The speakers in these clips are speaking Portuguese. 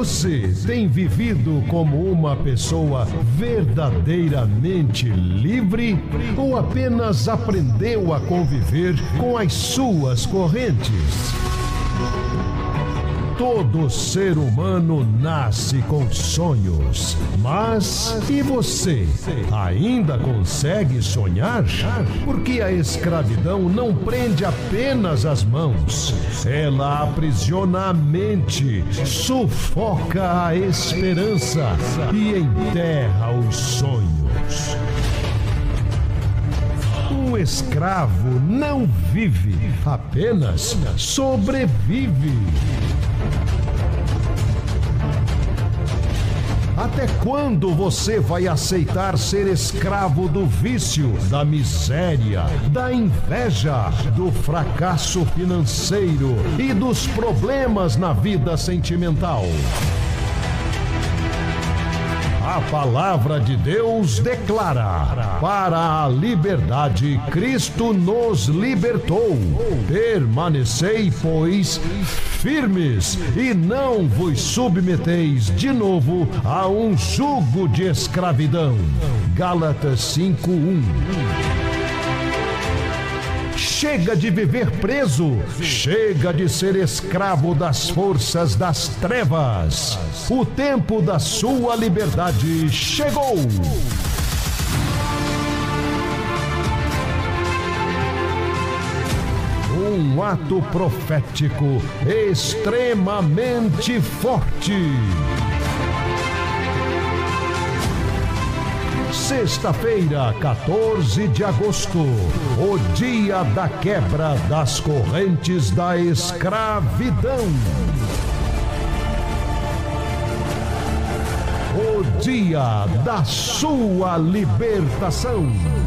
Você tem vivido como uma pessoa verdadeiramente livre ou apenas aprendeu a conviver com as suas correntes? Todo ser humano nasce com sonhos, mas e você? Ainda consegue sonhar? Porque a escravidão não prende apenas as mãos, ela aprisiona a mente, sufoca a esperança e enterra os sonhos. Um escravo não vive, apenas sobrevive. Até quando você vai aceitar ser escravo do vício, da miséria, da inveja, do fracasso financeiro e dos problemas na vida sentimental? A palavra de Deus declara: para a liberdade Cristo nos libertou. Permanecei, pois, firmes e não vos submeteis de novo a um jugo de escravidão. Gálatas 5:1. Chega de viver preso, chega de ser escravo das forças das trevas. O tempo da sua liberdade chegou. Um ato profético extremamente forte. Sexta-feira, 14 de agosto, o dia da quebra das correntes da escravidão. O dia da sua libertação.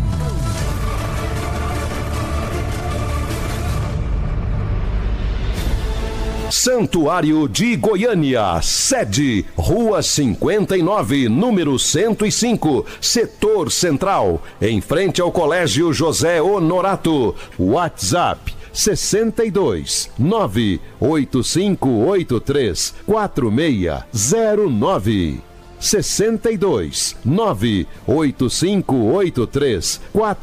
Santuário de Goiânia, sede, Rua 59, número 105, Setor Central, em frente ao Colégio José Honorato. WhatsApp 62 98583 4609. 62 98583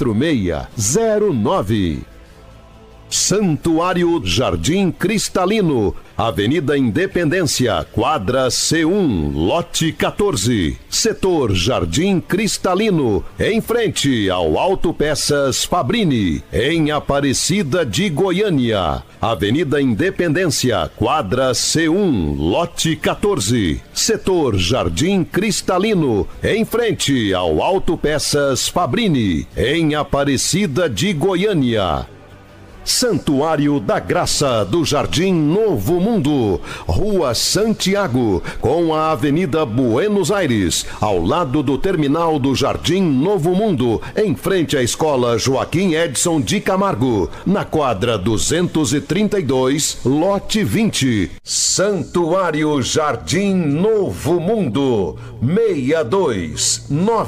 4609. Santuário Jardim Cristalino, Avenida Independência, quadra C1, lote 14, setor Jardim Cristalino, em frente ao Autopeças Fabrini, em Aparecida de Goiânia. Avenida Independência, quadra C1, lote 14, setor Jardim Cristalino, em frente ao Autopeças Fabrini, em Aparecida de Goiânia. Santuário da Graça do Jardim Novo Mundo, Rua Santiago, com a Avenida Buenos Aires, ao lado do terminal do Jardim Novo Mundo, em frente à Escola Joaquim Edson de Camargo, na quadra 232, lote 20. Santuário Jardim Novo Mundo, 62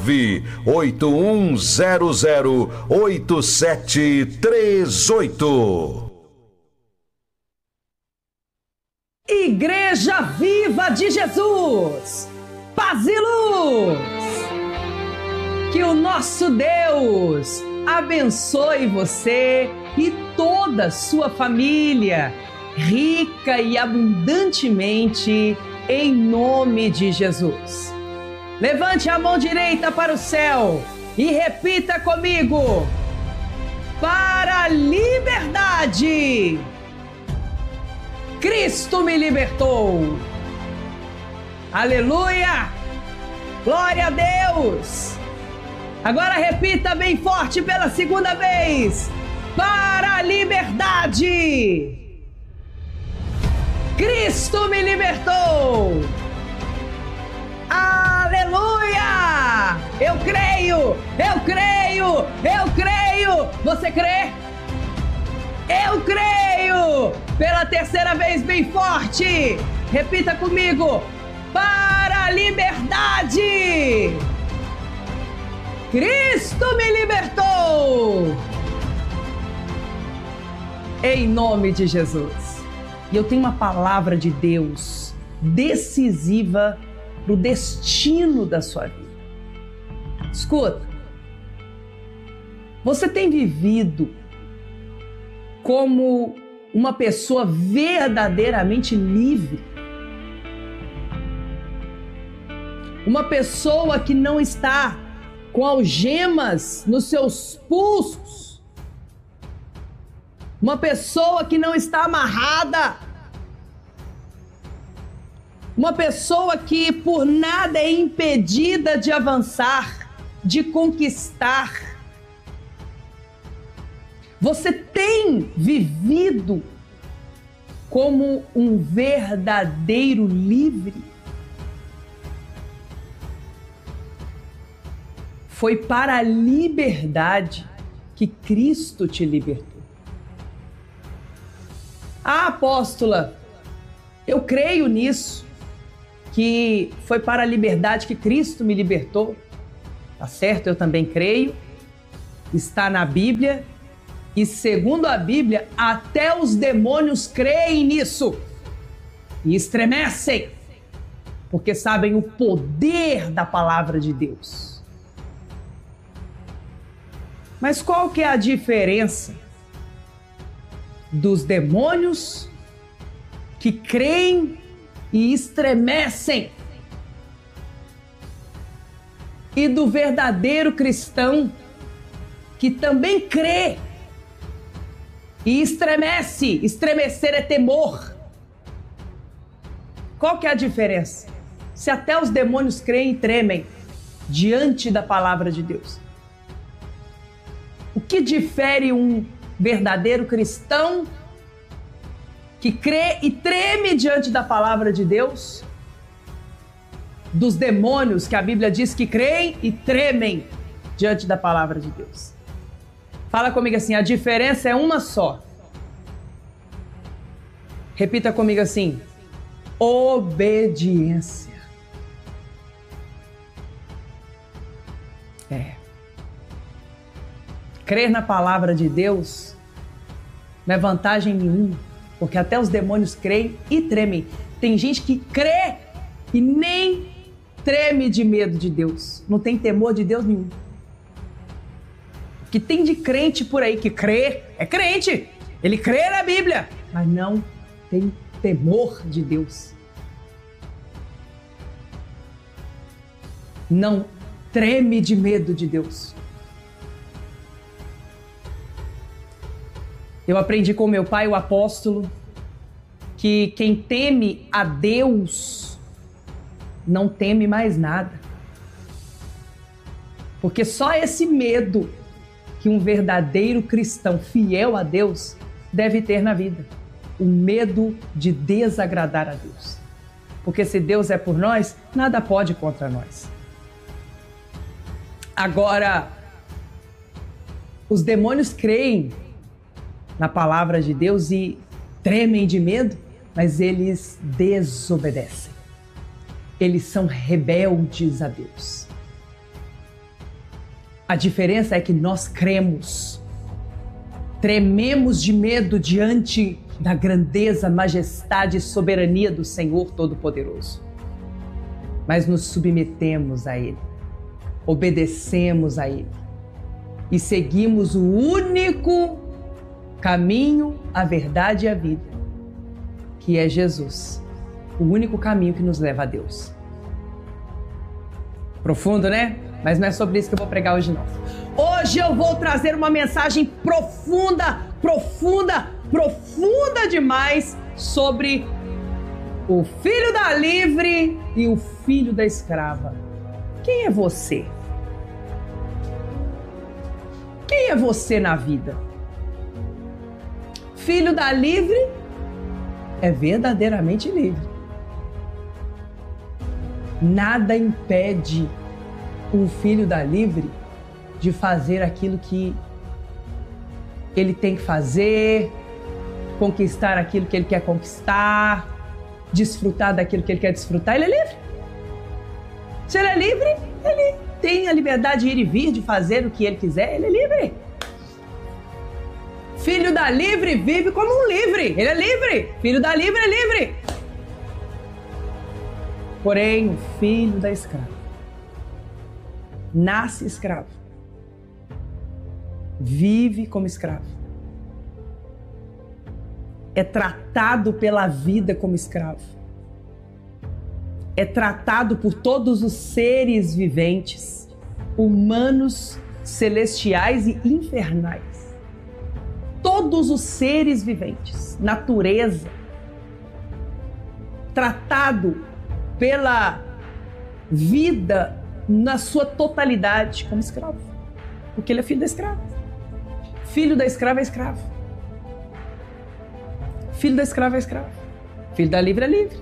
981008738. Igreja Viva de Jesus, paz e luz. Que o nosso Deus abençoe você e toda a sua família, rica e abundantemente, em nome de Jesus. Levante a mão direita para o céu e repita comigo: para a liberdade, Cristo me libertou. Aleluia! Glória a Deus! Agora repita bem forte pela segunda vez: para a liberdade, Cristo me libertou. Aleluia! Eu creio, eu creio, eu creio. Você crê? Eu creio. Pela terceira vez, bem forte. Repita comigo: para a liberdade, Cristo me libertou. Em nome de Jesus. E eu tenho uma palavra de Deus decisiva para o destino da sua vida. Escuta, você tem vivido como uma pessoa verdadeiramente livre? Uma pessoa que não está com algemas nos seus pulsos? Uma pessoa que não está amarrada? Uma pessoa que por nada é impedida de avançar, de conquistar? Você tem vivido como um verdadeiro livre? Foi para a liberdade que Cristo te libertou. Ah, apóstola, eu creio nisso, que foi para a liberdade que Cristo me libertou. Tá certo, eu também creio. Está na Bíblia. E segundo a Bíblia, até os demônios creem nisso e estremecem, porque sabem o poder da palavra de Deus. Mas qual que é a diferença dos demônios que creem e estremecem e do verdadeiro cristão que também crê e estremece? Estremecer é temor. Qual que é a diferença? Se até os demônios creem e tremem diante da palavra de Deus, o que difere um verdadeiro cristão que crê e treme diante da palavra de Deus dos demônios que a Bíblia diz que creem e tremem diante da palavra de Deus? Fala comigo assim, a diferença é uma só. Repita comigo assim, obediência. Crer na palavra de Deus não é vantagem nenhuma, porque até os demônios creem e tremem. Tem gente que crê e nem treme de medo de Deus, não tem temor de Deus nenhum. Que tem de crente por aí que crê, é crente, ele crê na Bíblia, mas não tem temor de Deus. Não treme de medo de Deus. Eu aprendi com meu pai, o apóstolo, que quem teme a Deus não teme mais nada. Porque só esse medo que um verdadeiro cristão fiel a Deus deve ter na vida. O medo de desagradar a Deus. Porque se Deus é por nós, nada pode contra nós. Agora, os demônios creem na palavra de Deus e tremem de medo, mas eles desobedecem. Eles são rebeldes a Deus. A diferença é que nós cremos, trememos de medo diante da grandeza, majestade e soberania do Senhor Todo-Poderoso. Mas nos submetemos a Ele, obedecemos a Ele e seguimos o único caminho, a verdade e a vida, que é Jesus, o único caminho que nos leva a Deus. Profundo, né? Mas não é sobre isso que eu vou pregar hoje não. Hoje eu vou trazer uma mensagem profunda, profunda, profunda demais sobre o filho da livre e o filho da escrava. Quem é você? Quem é você na vida? Filho da livre é verdadeiramente livre. Nada impede um filho da livre de fazer aquilo que ele tem que fazer, conquistar aquilo que ele quer conquistar, desfrutar daquilo que ele quer desfrutar. Ele é livre. Se ele é livre, ele tem a liberdade de ir e vir, de fazer o que ele quiser. Ele é livre. Filho da livre vive como um livre. Ele é livre. Filho da livre é livre. Porém, o filho da escrava nasce escravo, vive como escravo, é tratado pela vida como escravo, é tratado por todos os seres viventes, humanos, celestiais e infernais. Todos os seres viventes, natureza, tratado pela vida na sua totalidade como escravo, porque ele é filho da escrava. Filho da escrava é escravo. Filho da escrava é escravo. Filho da livre é livre.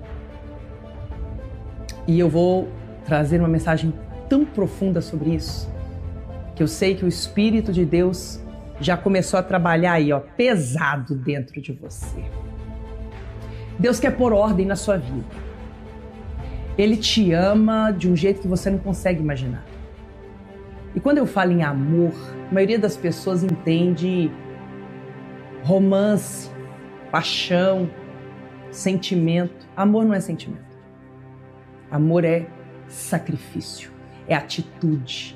E eu vou trazer uma mensagem tão profunda sobre isso, que eu sei que o Espírito de Deus já começou a trabalhar aí, ó, pesado dentro de você. Deus quer pôr ordem na sua vida. Ele te ama de um jeito que você não consegue imaginar. E quando eu falo em amor, a maioria das pessoas entende romance, paixão, sentimento. Amor não é sentimento. Amor é sacrifício, é atitude,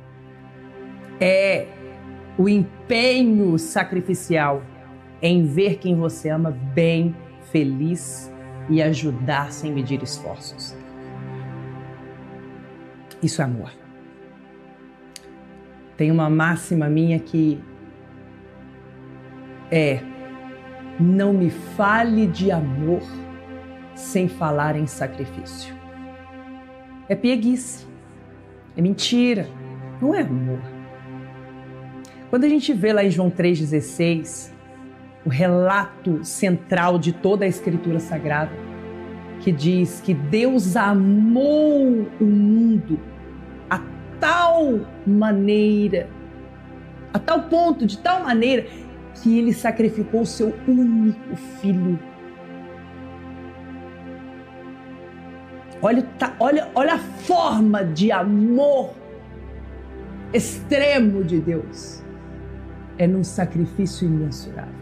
é o empenho sacrificial em ver quem você ama bem, feliz e ajudar sem medir esforços. Isso é amor. Tem uma máxima minha que é: não me fale de amor sem falar em sacrifício. É pieguice, é mentira, não é amor. Quando a gente vê lá em João 3,16, o relato central de toda a Escritura Sagrada, que diz que Deus amou o mundo a tal maneira, a tal ponto, de tal maneira, que Ele sacrificou o seu único filho. Olha a forma de amor extremo de Deus. É num sacrifício imensurável.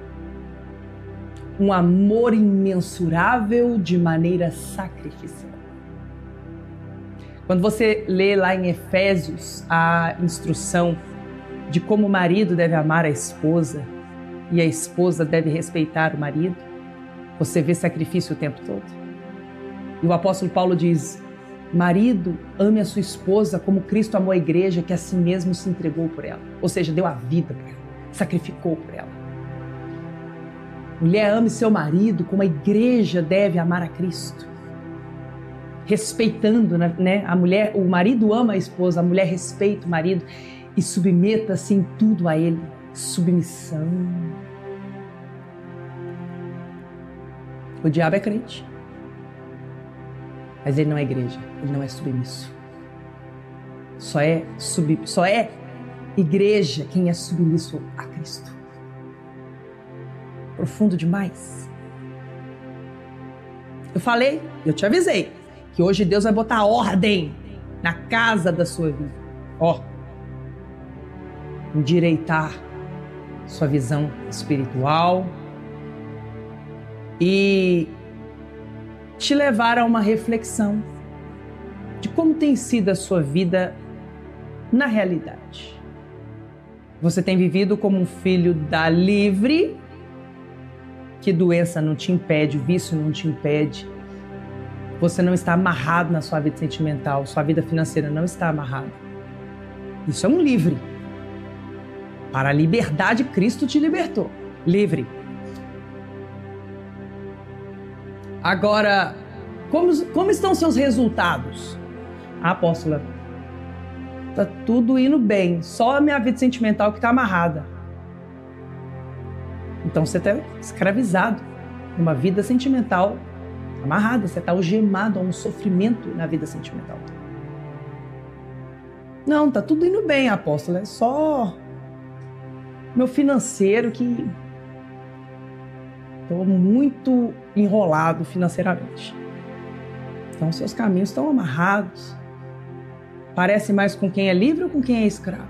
Um amor imensurável de maneira sacrificial. Quando você lê lá em Efésios a instrução de como o marido deve amar a esposa e a esposa deve respeitar o marido, você vê sacrifício o tempo todo. E o apóstolo Paulo diz: marido, ame a sua esposa como Cristo amou a igreja, que a si mesmo se entregou por ela. Ou seja, deu a vida por ela, sacrificou por ela. Mulher, ame seu marido como a igreja deve amar a Cristo. Respeitando, né? O marido ama a esposa, a mulher respeita o marido e submeta-se em tudo a ele. Submissão. O diabo é crente, mas ele não é igreja, ele não é submisso. Só é igreja quem é submisso a Cristo. Profundo demais. Eu te avisei, que hoje Deus vai botar ordem na casa da sua vida. Endireitar sua visão espiritual e te levar a uma reflexão de como tem sido a sua vida na realidade. Você tem vivido como um filho da livre, que doença não te impede, vício não te impede. Você não está amarrado na sua vida sentimental, sua vida financeira não está amarrada. Isso é um livre. Para a liberdade, Cristo te libertou. Livre. Agora, como estão seus resultados? Apóstola, tá tudo indo bem, só a minha vida sentimental que está amarrada. Então você está escravizado numa vida sentimental amarrada, você está algemado a um sofrimento na vida sentimental. Não, tá tudo indo bem, apóstola, é só meu financeiro que estou muito enrolado financeiramente. Então seus caminhos estão amarrados. Parece mais com quem é livre ou com quem é escravo?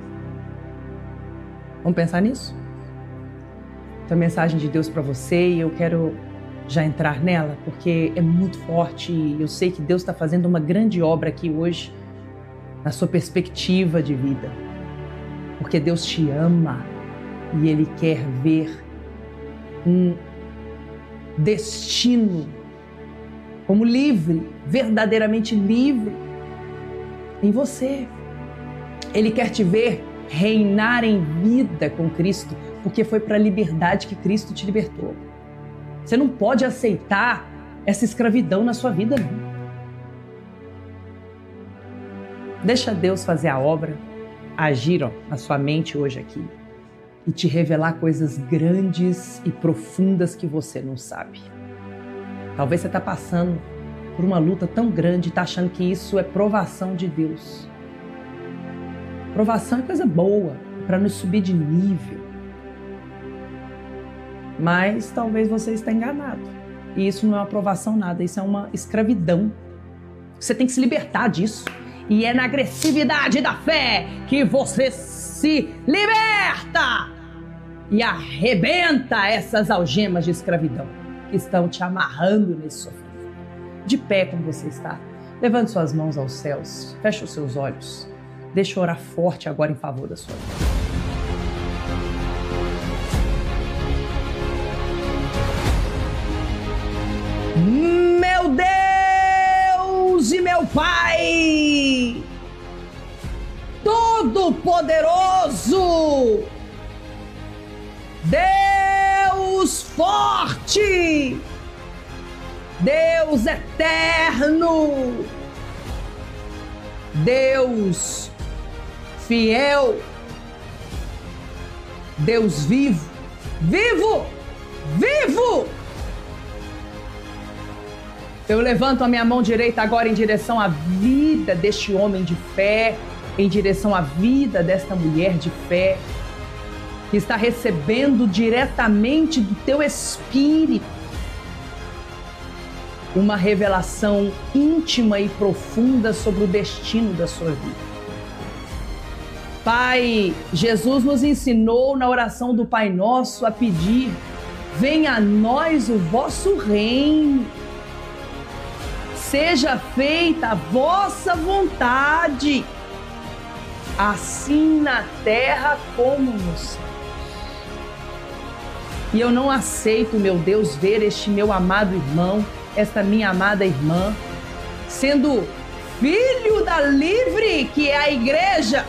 Vamos pensar nisso? Então, a mensagem de Deus para você, e eu quero já entrar nela, porque é muito forte e eu sei que Deus está fazendo uma grande obra aqui hoje na sua perspectiva de vida. Porque Deus te ama e Ele quer ver um destino como livre, verdadeiramente livre em você. Ele quer te ver reinar em vida com Cristo, porque foi para a liberdade que Cristo te libertou. Você não pode aceitar essa escravidão na sua vida, não. Deixa Deus fazer a obra, agir na sua mente hoje aqui e te revelar coisas grandes e profundas que você não sabe. Talvez você está passando por uma luta tão grande e está achando que isso é provação de Deus. Provação é coisa boa, para nos subir de nível. Mas talvez você esteja enganado. E isso não é uma provação nada, isso é uma escravidão. Você tem que se libertar disso. E é na agressividade da fé que você se liberta e arrebenta essas algemas de escravidão que estão te amarrando nesse sofrimento. De pé como você está, levante suas mãos aos céus, feche os seus olhos. Deixa eu orar forte agora em favor da sua vida. Meu Deus e meu Pai, Todo-Poderoso, Deus forte, Deus eterno, Deus fiel, Deus vivo, vivo, vivo. Eu levanto a minha mão direita agora em direção à vida deste homem de fé, em direção à vida desta mulher de fé, que está recebendo diretamente do teu Espírito uma revelação íntima e profunda sobre o destino da sua vida. Pai, Jesus nos ensinou na oração do Pai Nosso a pedir: venha a nós o vosso reino. Seja feita a vossa vontade, assim na terra como nos céus. E eu não aceito, meu Deus, ver este meu amado irmão, esta minha amada irmã, sendo filho da livre, que é a igreja,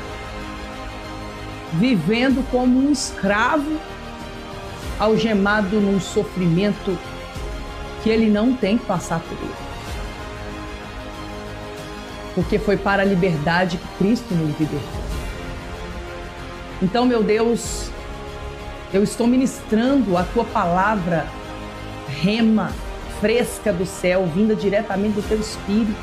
vivendo como um escravo, algemado num sofrimento que ele não tem que passar por ele. Porque foi para a liberdade que Cristo nos libertou. Então, meu Deus, eu estou ministrando a Tua palavra rema, fresca do céu, vinda diretamente do Teu Espírito.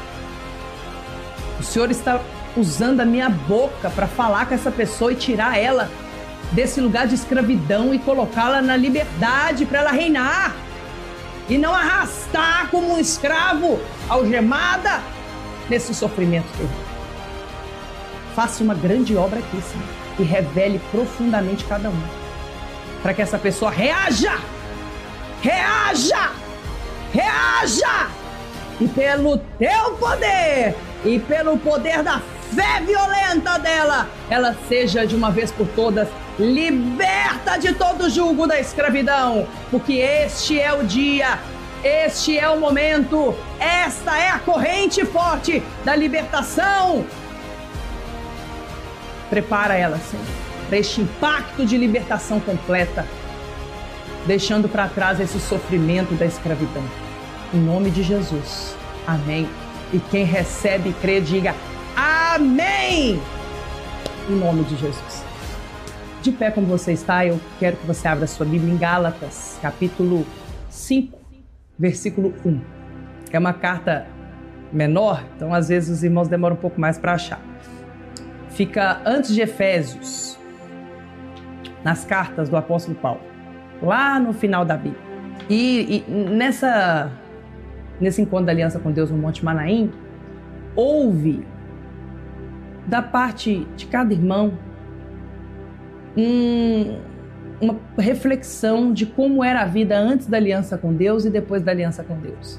O Senhor está usando a minha boca para falar com essa pessoa e tirar ela desse lugar de escravidão e colocá-la na liberdade para ela reinar. E não arrastar como um escravo, algemada, nesse sofrimento terrível. Faça uma grande obra aqui, Senhor, e revele profundamente cada um, para que essa pessoa reaja, reaja, reaja, e pelo Teu poder, e pelo poder da fé violenta dela, ela seja de uma vez por todas liberta de todo o jugo da escravidão, porque este é o dia, este é o momento, esta é a corrente forte da libertação. Prepara ela, Senhor, para este impacto de libertação completa, deixando para trás esse sofrimento da escravidão. Em nome de Jesus, amém. E quem recebe e crê, diga amém! Em nome de Jesus. De pé como você está, eu quero que você abra sua Bíblia em Gálatas, capítulo 5, versículo 1. É uma carta menor, então às vezes os irmãos demoram um pouco mais para achar. Fica antes de Efésios, nas cartas do apóstolo Paulo, lá no final da Bíblia. E nesse encontro da aliança com Deus no Monte Manaim, houve da parte de cada irmão uma reflexão de como era a vida antes da aliança com Deus e depois da aliança com Deus.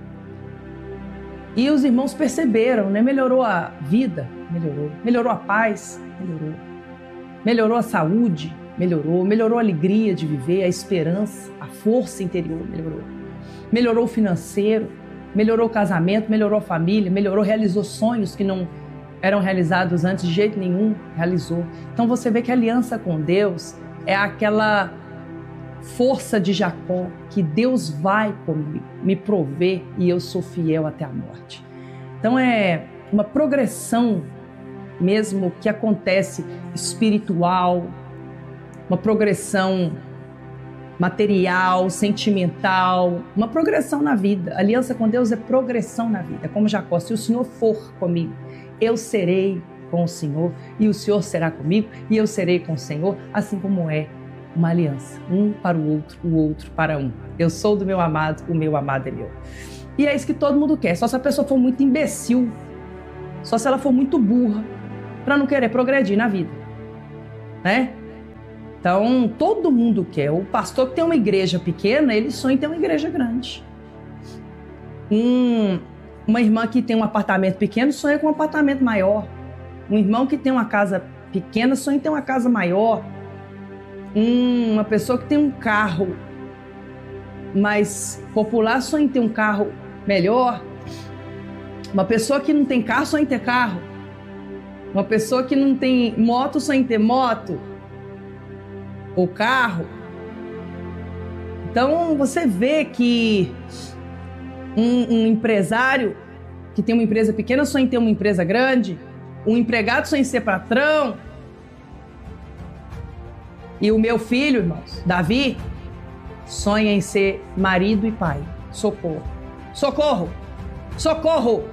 E os irmãos perceberam, né? Melhorou a vida, melhorou a paz, melhorou a saúde, melhorou a alegria de viver, a esperança, a força interior, melhorou o financeiro, melhorou o casamento, melhorou a família, realizou sonhos que não eram realizados antes de jeito nenhum, realizou. Então você vê que a aliança com Deus é aquela força de Jacó, que Deus vai comigo, me prover e eu sou fiel até a morte. Então é uma progressão mesmo que acontece espiritual, uma progressão material, sentimental, uma progressão na vida. A aliança com Deus é progressão na vida. É como Jacó: se o Senhor for comigo, eu serei com o Senhor, e o Senhor será comigo, e eu serei com o Senhor, assim como é uma aliança, um para o outro para um. Eu sou do meu amado, o meu amado é meu. E é isso que todo mundo quer, só se a pessoa for muito imbecil, só se ela for muito burra, para não querer progredir na vida, né? Então, todo mundo quer. O pastor que tem uma igreja pequena, ele sonha em ter uma igreja grande. Uma irmã que tem um apartamento pequeno sonha com um apartamento maior. Um irmão que tem uma casa pequena sonha em ter uma casa maior. Uma pessoa que tem um carro mais popular sonha em ter um carro melhor. Uma pessoa que não tem carro sonha em ter carro. Uma pessoa que não tem moto sonha em ter moto ou carro. Então você vê que um empresário que tem uma empresa pequena sonha em ter uma empresa grande. Um empregado sonha em ser patrão. E o meu filho, irmãos, Davi, sonha em ser marido e pai. Socorro! Socorro! Socorro!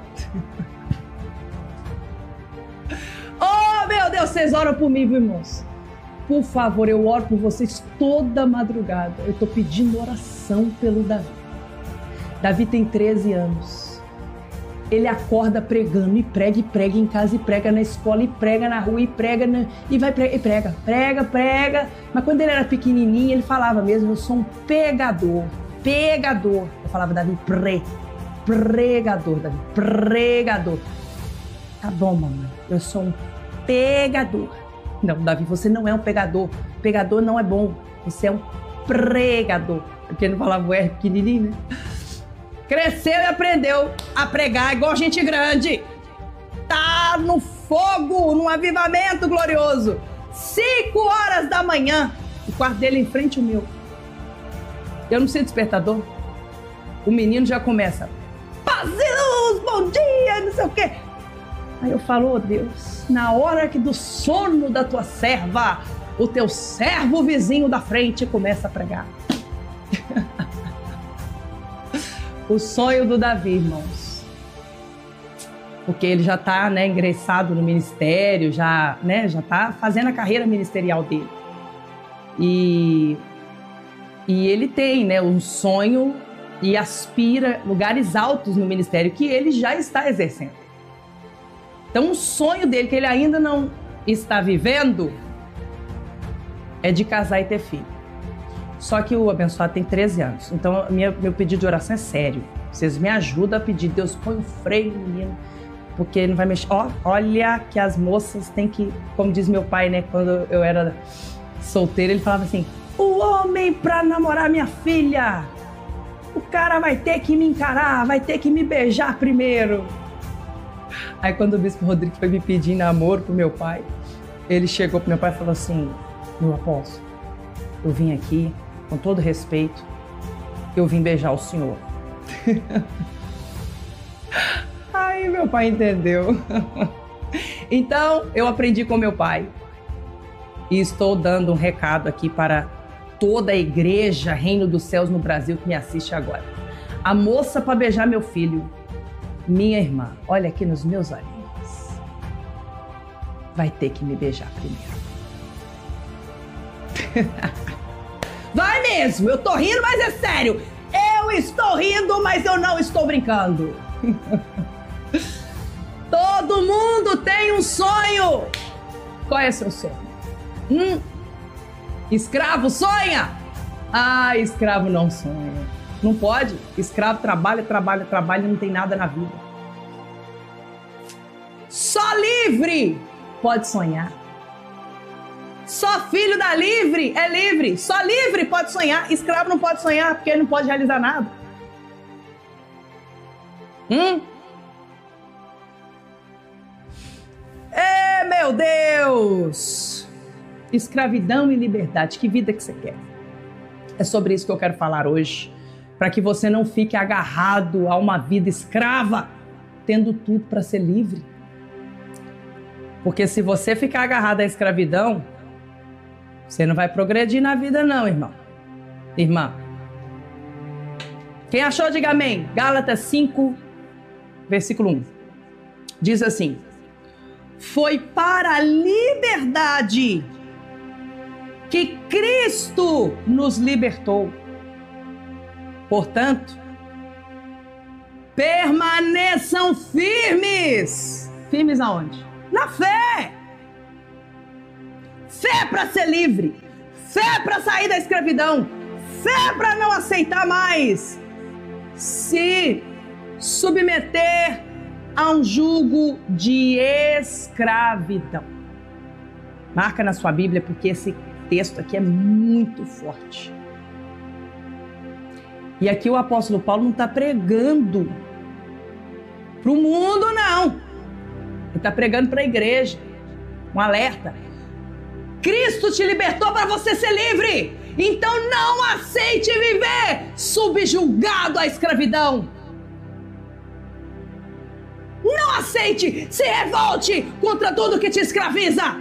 Oh, meu Deus, vocês oram por mim, viu, irmãos? Por favor, eu oro por vocês toda madrugada. Eu estou pedindo oração pelo Davi. Davi tem 13 anos. Ele acorda pregando e prega em casa, e prega na escola, e prega na rua, e prega, e vai prega. Mas quando ele era pequenininho, ele falava mesmo: eu sou um pregador. Eu falava: Davi, pregador, Davi, pregador. Tá bom, mamãe, eu sou um pregador. Não, Davi, você não é um pegador. Pegador não é bom. Você é um pregador. Porque ele não falava o R pequenininho, né? Cresceu e aprendeu a pregar igual gente grande. Tá no fogo, num avivamento glorioso. 5 horas da manhã. O quarto dele em frente ao meu. Eu não sei despertador. O menino já começa: paz e luz, bom dia, não sei o quê. Aí eu falo: oh Deus, na hora que do sono da tua serva, o teu servo vizinho da frente começa a pregar. O sonho do Davi, irmãos. Porque ele já está, né, ingressado no ministério, já está fazendo a carreira ministerial dele. E ele tem, né, um sonho e aspira lugares altos no ministério que ele já está exercendo. Então, o sonho dele, que ele ainda não está vivendo, é de casar e ter filho. Só que o abençoado tem 13 anos. Então, meu pedido de oração é sério. Vocês me ajudam a pedir: Deus, põe um freio no menino, porque ele não vai mexer. Olha que as moças têm que, como diz meu pai, né? Quando eu era solteira, ele falava assim: o homem pra namorar minha filha, o cara vai ter que me encarar, vai ter que me beijar primeiro. Aí quando o bispo Rodrigo foi me pedir namoro pro meu pai, ele chegou pro meu pai e falou assim: meu apóstolo, eu vim aqui, com todo respeito, eu vim beijar o senhor. Aí meu pai entendeu. Então eu aprendi com meu pai e estou dando um recado aqui para toda a igreja Reino dos Céus no Brasil que me assiste agora. A moça para beijar meu filho, minha irmã, olha aqui nos meus olhinhos, vai ter que me beijar primeiro. Vai mesmo, eu tô rindo, mas é sério. Eu estou rindo, mas eu não estou brincando. Todo mundo tem um sonho. Qual é seu sonho? Escravo sonha? Ah, escravo não sonha. Não pode. Escravo trabalha, trabalha, trabalha e não tem nada na vida. Só livre pode sonhar. Só filho da livre é livre. Só livre pode sonhar. Escravo não pode sonhar porque ele não pode realizar nada. Meu Deus! Escravidão e liberdade. Que vida que você quer? É sobre isso que eu quero falar hoje. Para que você não fique agarrado a uma vida escrava, tendo tudo para ser livre. Porque se você ficar agarrado à escravidão, você não vai progredir na vida não, irmão. Irmã. Quem achou, diga amém. Gálatas 5, versículo 1. Diz assim: foi para a liberdade que Cristo nos libertou. Portanto, permaneçam firmes. Firmes aonde? Na fé. Fé para ser livre. Fé para sair da escravidão. Fé para não aceitar mais se submeter a um jugo de escravidão. Marca na sua Bíblia, porque esse texto aqui é muito forte. E aqui o apóstolo Paulo não está pregando para o mundo, não. Ele está pregando para a igreja. Um alerta. Cristo te libertou para você ser livre. Então não aceite viver subjugado à escravidão. Não aceite, se revolte contra tudo que te escraviza.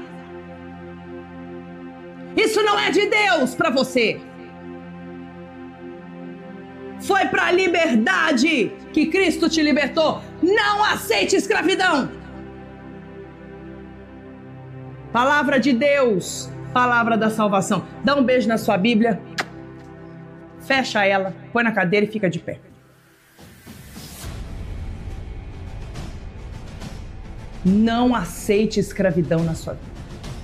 Isso não é de Deus para você. Foi para a liberdade que Cristo te libertou. Não aceite escravidão. Palavra de Deus, palavra da salvação. Dá um beijo na sua Bíblia. Fecha ela, põe na cadeira e fica de pé. Não aceite escravidão na sua vida.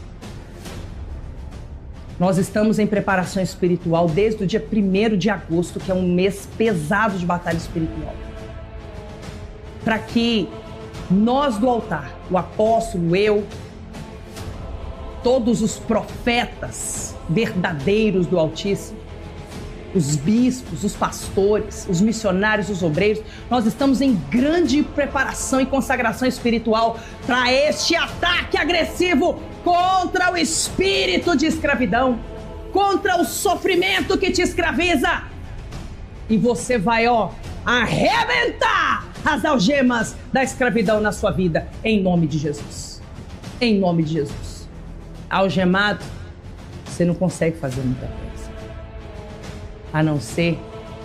Nós estamos em preparação espiritual desde o dia 1º de agosto, que é um mês pesado de batalha espiritual. Para que nós do altar, o apóstolo, eu, todos os profetas verdadeiros do Altíssimo, os bispos, os pastores, os missionários, os obreiros, nós estamos em grande preparação e consagração espiritual para este ataque agressivo contra o espírito de escravidão, contra o sofrimento que te escraviza. E você vai, arrebentar as algemas da escravidão na sua vida, em nome de Jesus. Em nome de Jesus. Algemado, você não consegue fazer muita coisa, a não ser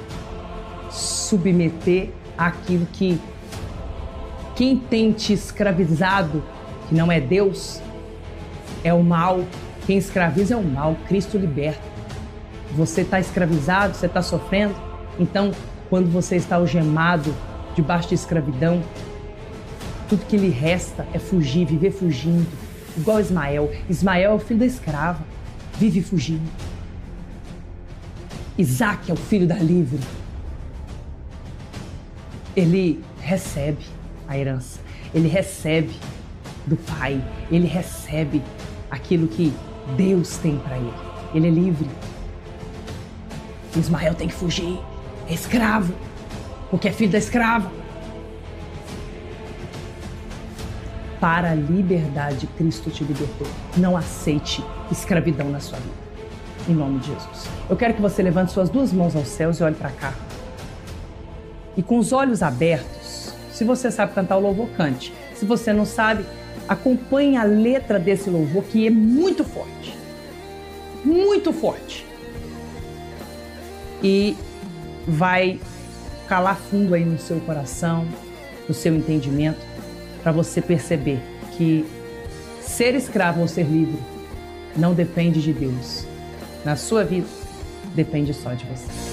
submeter àquilo que quem tem te escravizado, que não é Deus, é o mal. Quem escraviza é o mal, Cristo liberta. Você está escravizado, você está sofrendo, então quando você está algemado debaixo de escravidão, tudo que lhe resta é fugir, viver fugindo, igual Ismael. Ismael é o filho da escrava, vive fugindo. Isaac é o filho da livre. Ele recebe a herança, ele recebe do pai, ele recebe aquilo que Deus tem para ele. Ele é livre. Ismael tem que fugir, é escravo, porque é filho da escrava. Para a liberdade, Cristo te libertou. Não aceite escravidão na sua vida. Em nome de Jesus. Eu quero que você levante suas duas mãos aos céus e olhe para cá. E com os olhos abertos, se você sabe cantar o louvor, cante. Se você não sabe, acompanhe a letra desse louvor, que é muito forte. Muito forte. E vai calar fundo aí no seu coração, no seu entendimento, para você perceber que ser escravo ou ser livre não depende de Deus. Na sua vida, depende só de você.